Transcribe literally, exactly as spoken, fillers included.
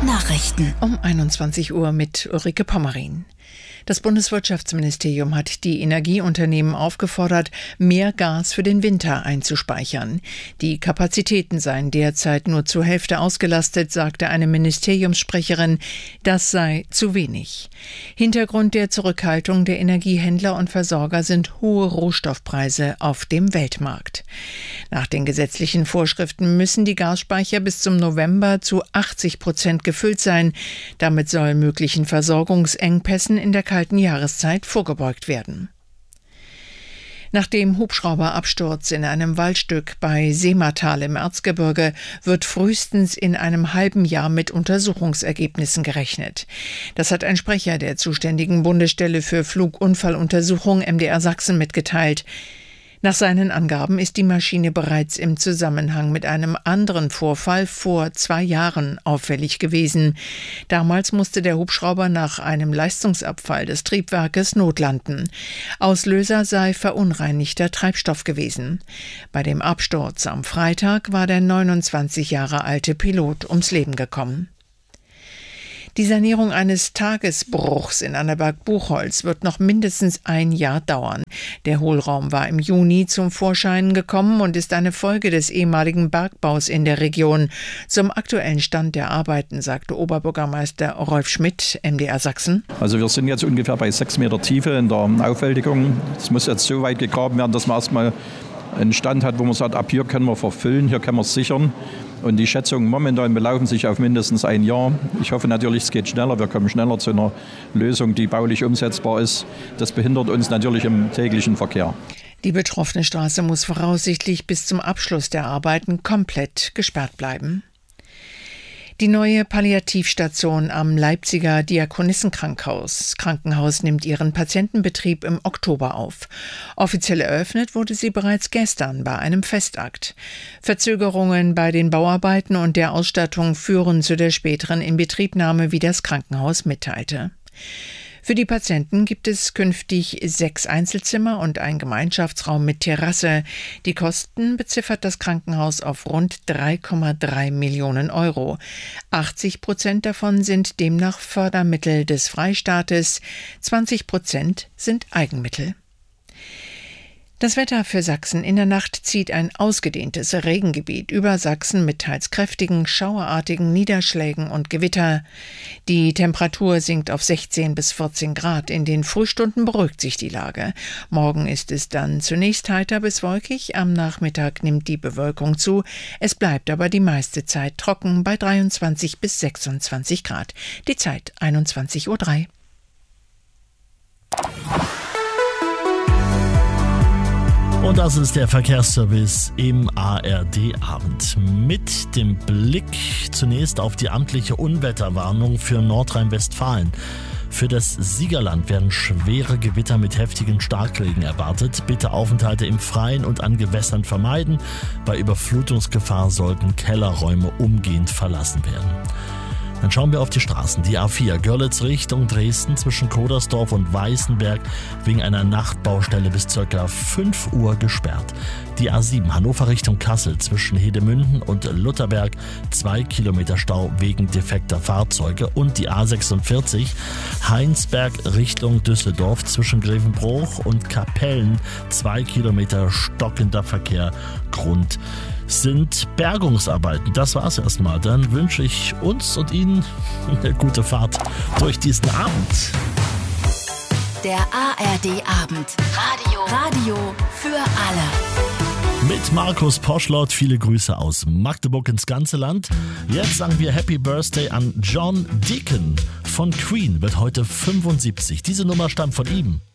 Nachrichten um einundzwanzig Uhr mit Ulrike Pommerin. Das Bundeswirtschaftsministerium hat die Energieunternehmen aufgefordert, mehr Gas für den Winter einzuspeichern. Die Kapazitäten seien derzeit nur zur Hälfte ausgelastet, sagte eine Ministeriumssprecherin. Das sei zu wenig. Hintergrund der Zurückhaltung der Energiehändler und Versorger sind hohe Rohstoffpreise auf dem Weltmarkt. Nach den gesetzlichen Vorschriften müssen die Gasspeicher bis zum November zu achtzig Prozent gefüllt sein. Damit soll möglichen Versorgungsengpässen in der kalten Jahreszeit vorgebeugt werden. Nach dem Hubschrauberabsturz in einem Waldstück bei Seematal im Erzgebirge wird frühestens in einem halben Jahr mit Untersuchungsergebnissen gerechnet. Das hat ein Sprecher der zuständigen Bundesstelle für Flugunfalluntersuchung M D R Sachsen mitgeteilt. Nach seinen Angaben ist die Maschine bereits im Zusammenhang mit einem anderen Vorfall vor zwei Jahren auffällig gewesen. Damals musste der Hubschrauber nach einem Leistungsabfall des Triebwerkes notlanden. Auslöser sei verunreinigter Treibstoff gewesen. Bei dem Absturz am Freitag war der neunundzwanzig Jahre alte Pilot ums Leben gekommen. Die Sanierung eines Tagesbruchs in Annaberg-Buchholz wird noch mindestens ein Jahr dauern. Der Hohlraum war im Juni zum Vorschein gekommen und ist eine Folge des ehemaligen Bergbaus in der Region. Zum aktuellen Stand der Arbeiten sagte Oberbürgermeister Rolf Schmidt, M D R Sachsen. Also wir sind jetzt ungefähr bei sechs Meter Tiefe in der Aufwältigung. Es muss jetzt so weit gegraben werden, dass man erstmal einen Stand hat, wo man sagt, ab hier können wir verfüllen, hier können wir es sichern. Und die Schätzungen momentan belaufen sich auf mindestens ein Jahr. Ich hoffe natürlich, es geht schneller. Wir kommen schneller zu einer Lösung, die baulich umsetzbar ist. Das behindert uns natürlich im täglichen Verkehr. Die betroffene Straße muss voraussichtlich bis zum Abschluss der Arbeiten komplett gesperrt bleiben. Die neue Palliativstation am Leipziger Diakonissenkrankenhaus Krankenhaus nimmt ihren Patientenbetrieb im Oktober auf. Offiziell eröffnet wurde sie bereits gestern bei einem Festakt. Verzögerungen bei den Bauarbeiten und der Ausstattung führen zu der späteren Inbetriebnahme, wie das Krankenhaus mitteilte. Für die Patienten gibt es künftig sechs Einzelzimmer und einen Gemeinschaftsraum mit Terrasse. Die Kosten beziffert das Krankenhaus auf rund drei Komma drei Millionen Euro. achtzig Prozent davon sind demnach Fördermittel des Freistaates, zwanzig Prozent sind Eigenmittel. Das Wetter für Sachsen: In der Nacht zieht ein ausgedehntes Regengebiet über Sachsen mit teils kräftigen, schauerartigen Niederschlägen und Gewitter. Die Temperatur sinkt auf sechzehn bis vierzehn Grad. In den Frühstunden beruhigt sich die Lage. Morgen ist es dann zunächst heiter bis wolkig. Am Nachmittag nimmt die Bewölkung zu. Es bleibt aber die meiste Zeit trocken bei dreiundzwanzig bis sechsundzwanzig Grad. Die Zeit einundzwanzig Uhr drei. Und das ist der Verkehrsservice im A R D-Abend. Mit dem Blick zunächst auf die amtliche Unwetterwarnung für Nordrhein-Westfalen. Für das Siegerland werden schwere Gewitter mit heftigen Starkregen erwartet. Bitte Aufenthalte im Freien und an Gewässern vermeiden. Bei Überflutungsgefahr sollten Kellerräume umgehend verlassen werden. Dann schauen wir auf die Straßen. Die A vier Görlitz Richtung Dresden zwischen Kodersdorf und Weißenberg wegen einer Nachtbaustelle bis ca. fünf Uhr gesperrt. Die A sieben Hannover Richtung Kassel zwischen Hedemünden und Lutherberg zwei Kilometer Stau wegen defekter Fahrzeuge. Und die A sechsundvierzig Heinsberg Richtung Düsseldorf zwischen Grevenbroich und Kapellen zwei Kilometer stockender Verkehr. Grund sind Bergungsarbeiten. Das war's erstmal. Dann wünsche ich uns und Ihnen eine gute Fahrt durch diesen Abend. Der A R D-Abend. Radio. Radio für alle. Mit Markus Poschlott, viele Grüße aus Magdeburg ins ganze Land. Jetzt sagen wir Happy Birthday an John Deacon von Queen, wird heute fünfundsiebzig. Diese Nummer stammt von ihm.